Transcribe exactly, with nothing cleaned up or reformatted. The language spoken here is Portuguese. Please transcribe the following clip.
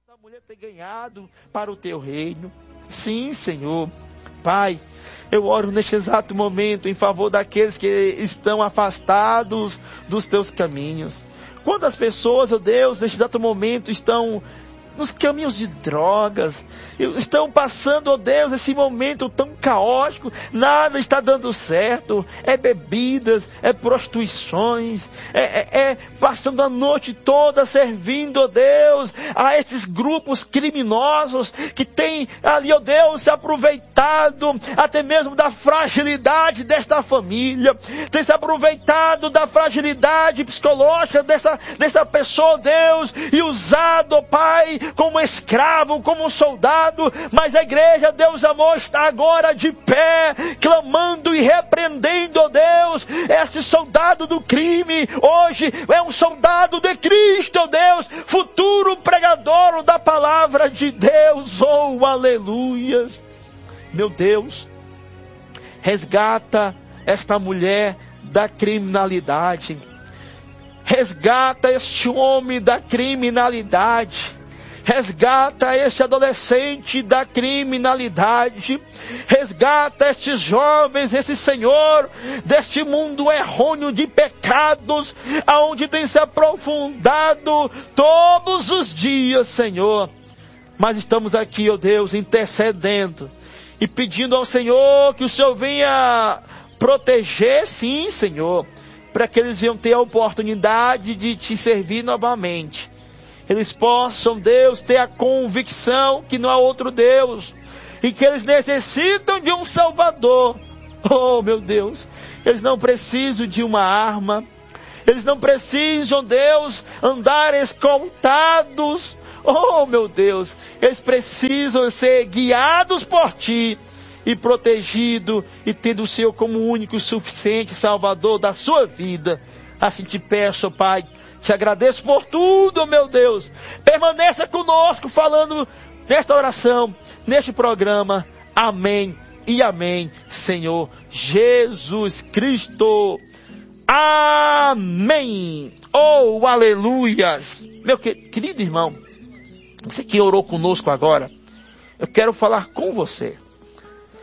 esta mulher ter ganhado para o teu reino. Sim, Senhor. Pai, eu oro neste exato momento em favor daqueles que estão afastados dos teus caminhos. Quantas pessoas, ó Deus, neste exato momento estão nos caminhos de drogas, estão passando, ó Deus, esse momento tão caótico, nada está dando certo, é bebidas, é prostituições, é, é, é passando a noite toda servindo, ó Deus, a esses grupos criminosos que têm ali, ó Deus, se aproveitado até mesmo da fragilidade desta família, tem se aproveitado da fragilidade psicológica dessa, dessa pessoa, ó Deus, e usado, ó Pai, como escravo, como um soldado, mas a igreja, Deus amor, está agora de pé, clamando e repreendendo, ó Deus, esse soldado do crime, hoje é um soldado de Cristo, ó Deus, futuro pregador da palavra de Deus, oh aleluias, meu Deus, resgata esta mulher da criminalidade, resgata este homem da criminalidade, resgata este adolescente da criminalidade, resgata estes jovens, esse Senhor, deste mundo errôneo de pecados, aonde tem se aprofundado todos os dias, Senhor. Mas estamos aqui, ó Deus, intercedendo e pedindo ao Senhor que o Senhor venha proteger, sim, Senhor, para que eles venham ter a oportunidade de te servir novamente. Eles possam, Deus, ter a convicção que não há outro Deus e que eles necessitam de um Salvador. Oh, meu Deus, eles não precisam de uma arma, eles não precisam, Deus, andar escoltados. Oh, meu Deus, eles precisam ser guiados por Ti e protegidos e tendo o Senhor como único e suficiente Salvador da sua vida. Assim te peço, Pai, te agradeço por tudo, meu Deus. Permaneça conosco falando nesta oração, neste programa. Amém e amém, Senhor Jesus Cristo. Amém. Oh, aleluias. Meu querido irmão, você que orou conosco agora, eu quero falar com você.